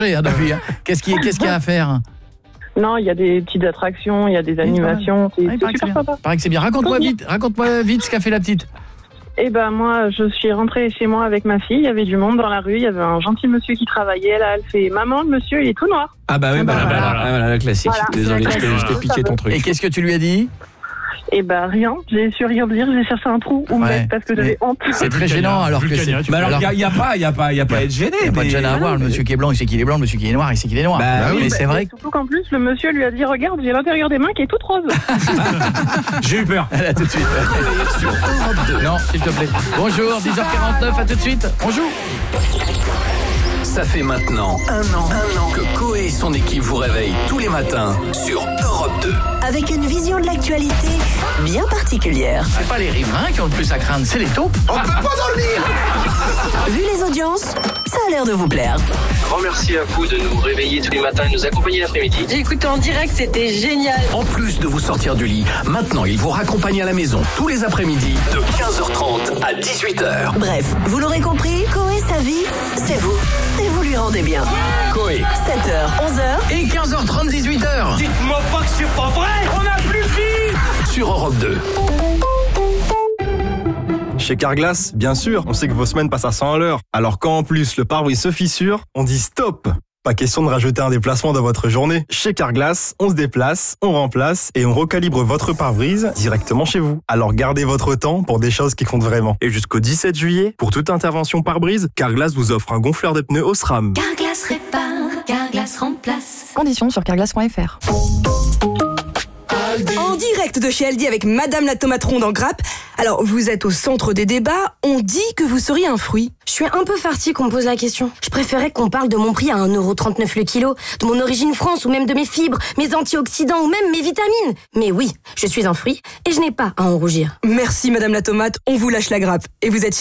depuis. Qu'est-ce qu'il y a à faire? Non, il y a des petites attractions, il y a des animations, c'est super sympa. Paraît que c'est bien. Raconte-moi vite ce qu'a fait la petite. Eh ben moi, je suis rentrée chez moi avec ma fille, il y avait du monde dans la rue, il y avait un gentil monsieur qui travaillait, là, elle fait « Maman, le monsieur, il est tout noir ». Ah bah oui, voilà, la classique. Voilà. Désolé, je t'ai piqué ton truc. Et qu'est-ce que tu lui as dit? Eh ben rien, j'ai su rien dire, j'ai cherché un trou où me mettre parce que j'avais honte. C'est très gênant alors que c'est... Mais alors, il y a pas à être gêné. Il n'y a pas de gêne à avoir, le monsieur qui est blanc, il sait qu'il est blanc, le monsieur qui est noir, il sait qu'il est noir. Mais c'est vrai que... Surtout qu'en plus, le monsieur lui a dit « Regarde, j'ai l'intérieur des mains qui est toute rose ». J'ai eu peur. À tout de suite. Non, s'il te plaît. Bonjour, 10h49, à tout de suite. Bonjour. Ça fait maintenant un an que Coé et son équipe vous réveillent tous les matins sur Europe 2. Avec une vision de l'actualité bien particulière. C'est pas les riverains qui ont le plus à craindre, c'est les taupes. On peut pas dormir. Vu les audiences, ça a l'air de vous plaire. Grand merci à vous de nous réveiller tous les matins et de nous accompagner l'après-midi. J'ai écouté en direct, c'était génial. En plus de vous sortir du lit, maintenant il vous raccompagne à la maison tous les après-midi de 15h30 à 18h. Bref, vous l'aurez compris, Coé, sa vie, c'est vous. Et vous lui rendez bien. Coé. 7h, 11h. Et 15h30, 18h. Dites-moi pas que c'est pas vrai. On a plus vie. Sur Europe 2. Chez Carglass, bien sûr, on sait que vos semaines passent à 100 à l'heure. Alors quand en plus le pare-brise se fissure, on dit stop. Pas question de rajouter un déplacement dans votre journée. Chez Carglass, on se déplace, on remplace et on recalibre votre pare-brise directement chez vous. Alors gardez votre temps pour des choses qui comptent vraiment. Et jusqu'au 17 juillet, pour toute intervention pare-brise, Carglass vous offre un gonfleur de pneus Osram. Carglass répare, Carglass remplace. Conditions sur carglass.fr. En direct de chez Aldi avec Madame la tomate ronde en grappe. Alors, vous êtes au centre des débats, on dit que vous seriez un fruit. Je suis un peu farcie qu'on me pose la question. Je préférais qu'on parle de mon prix à 1,39€ le kilo, de mon origine France ou même de mes fibres, mes antioxydants ou même mes vitamines. Mais oui, je suis un fruit et je n'ai pas à en rougir. Merci Madame la tomate, on vous lâche la grappe. Et vous êtes